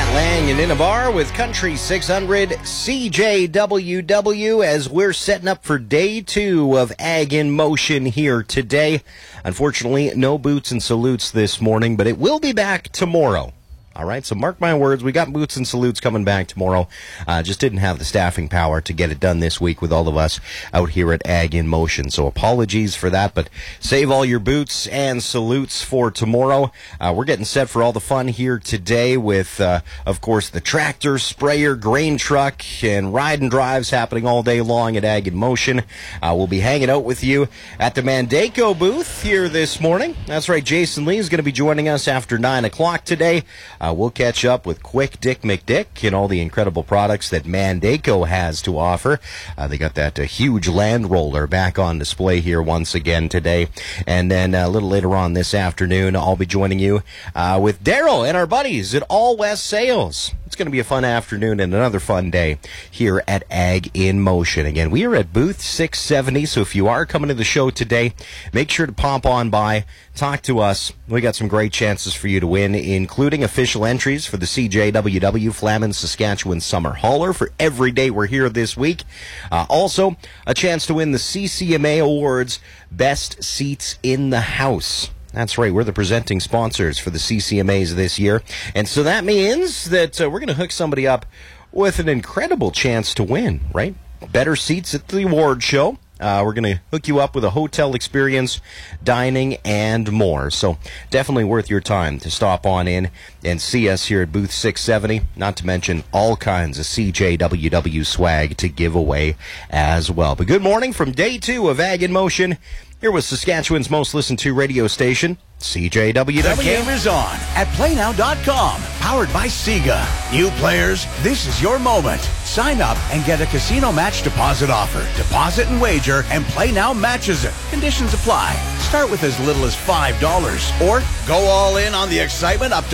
Lang and Inabar with Country 600 CJWW as we're setting up for day 2 of Ag in Motion here today. Unfortunately, no boots and salutes this morning, but it will be back tomorrow. All right, so mark my words, we got boots and salutes coming back tomorrow. Just didn't have the staffing power to get it done this week with all of us out here at Ag in Motion. So apologies for that, but save all your boots and salutes for tomorrow. We're getting set for all the fun here today with, of course, the tractor, sprayer, grain truck, and ride and drives happening all day long at Ag in Motion. We'll be hanging out with you at the Mandako booth here this morning. That's right, Jason Lee is going to be joining us after 9 o'clock today. We'll catch up with Quick Dick McDick and all the incredible products that Mandako has to offer. They got that huge land roller back on display here once again today. And then a little later on this afternoon, I'll be joining you with Daryl and our buddies at All West Sales. It's going to be a fun afternoon and another fun day here at Ag in Motion. Again, we are at booth 670, so if you are coming to the show today, make sure to pop on by, talk to us. We got some great chances for you to win, including official entries for the CJWW Flamin Saskatchewan Summer Hauler for every day we're here this week. Also, a chance to win the CCMA Awards Best Seats in the House. That's right, we're the presenting sponsors for the CCMAs this year. And so that means that we're going to hook somebody up with an incredible chance to win, right? Better seats at the award show. We're going to hook you up with a hotel experience, dining, and more. So definitely worth your time to stop on in and see us here at booth 670. Not to mention all kinds of CJWW swag to give away as well. But good morning from day 2 of Ag in Motion. Here was Saskatchewan's most listened to radio station, CJWW. The game is on at PlayNow.com, powered by Sega. New players, this is your moment. Sign up and get a casino match deposit offer. Deposit and wager, and PlayNow matches it. Conditions apply. Start with as little as $5, or go all in on the excitement up to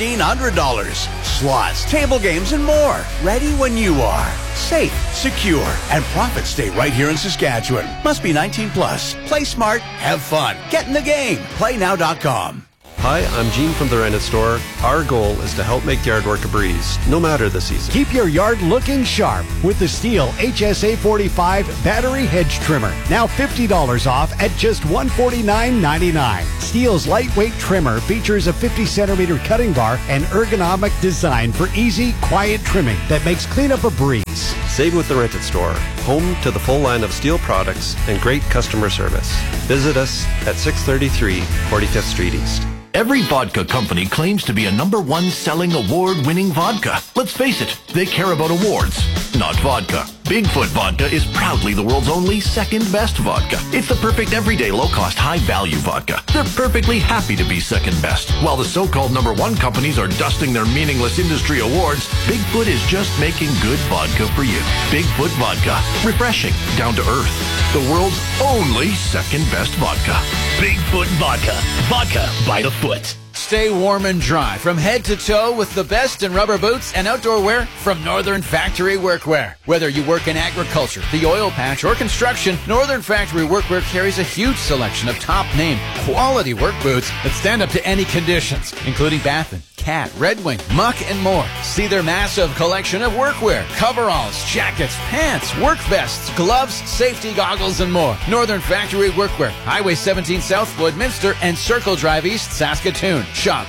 $1,500. Slots, table games, and more. Ready when you are. Safe, secure, and profits stay right here in Saskatchewan. Must be 19 plus. Play smart, have fun. Get in the game. PlayNow.com. Hi, I'm Gene from the Rennet Store. Our goal is to help make yard work a breeze, no matter the season. Keep your yard looking sharp with the Stihl HSA 45 Battery Hedge Trimmer. Now $50 off at just $149.99. Stihl's lightweight trimmer features a 50-centimeter cutting bar and ergonomic design for easy, quiet trimming that makes cleanup a breeze. Save with the Rented Store, home to the full line of Stihl products and great customer service. Visit us at 633 45th Street East. Every vodka company claims to be a #1 selling award-winning vodka. Let's face it, they care about awards, not vodka. Bigfoot Vodka is proudly the world's only second-best vodka. It's the perfect everyday low-cost, high-value vodka. They're perfectly happy to be second-best. While the so-called #1 companies are dusting their meaningless industry awards, Bigfoot is just making good vodka for you. Bigfoot Vodka. Refreshing, down to earth. The world's only second-best vodka. Bigfoot Vodka. Vodka by the foot. Stay warm and dry from head to toe with the best in rubber boots and outdoor wear from Northern Factory Workwear. Whether you work in agriculture, the oil patch, or construction, Northern Factory Workwear carries a huge selection of top-name, quality work boots that stand up to any conditions, including Baffin, Cat, Red Wing, Muck, and more. See their massive collection of workwear, coveralls, jackets, pants, work vests, gloves, safety goggles, and more. Northern Factory Workwear, Highway 17 South, Woodminster, and Circle Drive East, Saskatoon. Shop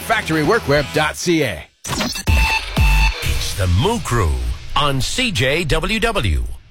factoryworkwear.ca. It's the Moo Crew on CJWW.